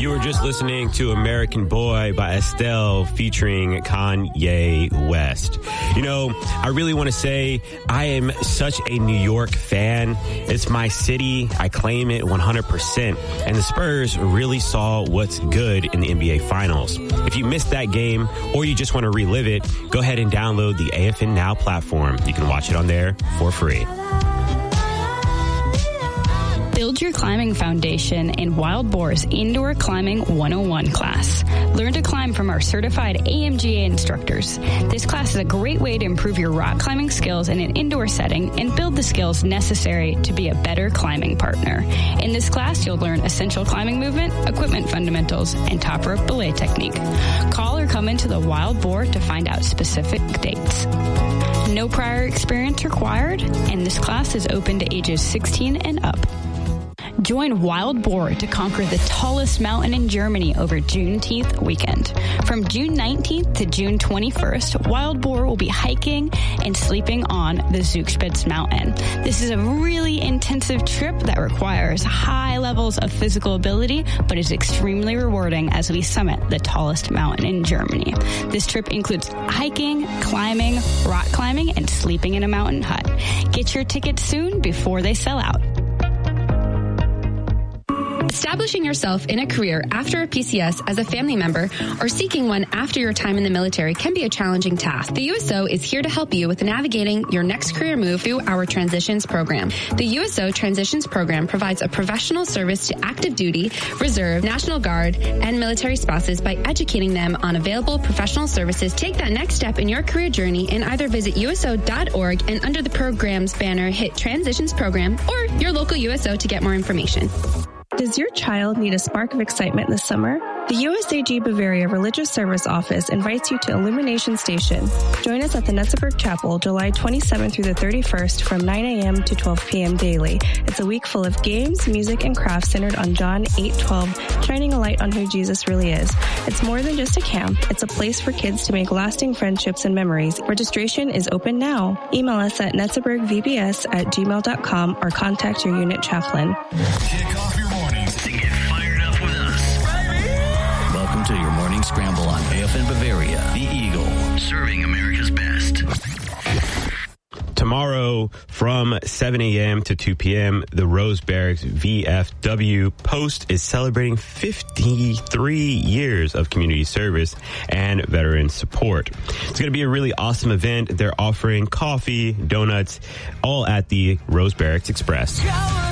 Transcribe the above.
You were just listening to American Boy by Estelle featuring Kanye West. You know, I really want to say I am such a New York fan. It's my city. I claim it 100%. And the Spurs really saw what's good in the NBA Finals. If you missed that game or you just want to relive it, go ahead and download the AFN Now platform. You can watch it on there for free. Build your climbing foundation in Wild Boar's Indoor Climbing 101 class. Learn to climb from our certified AMGA instructors. This class is a great way to improve your rock climbing skills in an indoor setting and build the skills necessary to be a better climbing partner. In this class, you'll learn essential climbing movement, equipment fundamentals, and top rope belay technique. Call or come into the Wild Boar to find out specific dates. No prior experience required, and this class is open to ages 16 and up. Join Wild Boar to conquer the tallest mountain in Germany over Juneteenth weekend. From June 19th to June 21st, Wild Boar will be hiking and sleeping on the Zugspitze Mountain. This is a really intensive trip that requires high levels of physical ability, but is extremely rewarding as we summit the tallest mountain in Germany. This trip includes hiking, climbing, rock climbing, and sleeping in a mountain hut. Get your tickets soon before they sell out. Establishing yourself in a career after a PCS as a family member or seeking one after your time in the military can be a challenging task. The USO is here to help you with navigating your next career move through our Transitions program. The USO Transitions program provides a professional service to active duty, reserve, National Guard, and military spouses by educating them on available professional services. Take that next step in your career journey and either visit USO.org and under the program's banner hit Transitions Program or your local USO to get more information. Does your child need a spark of excitement this summer? The USAG Bavaria Religious Service Office invites you to Illumination Station. Join us at the Netzeberg Chapel, July 27th through the 31st from 9 a.m. to 12 p.m. daily. It's a week full of games, music, and crafts centered on John 8:12, shining a light on who Jesus really is. It's more than just a camp. It's a place for kids to make lasting friendships and memories. Registration is open now. Email us at netzebergvbs@gmail.com or contact your unit chaplain. Kick off your mornings and get fired up with us. Welcome to your morning scramble on AFN Bavaria, the Eagle, serving America's best. Tomorrow from 7 a.m. to 2 p.m., the Rose Barracks VFW Post is celebrating 53 years of community service and veteran support. It's going to be a really awesome event. They're offering coffee, donuts, all at the Rose Barracks Express.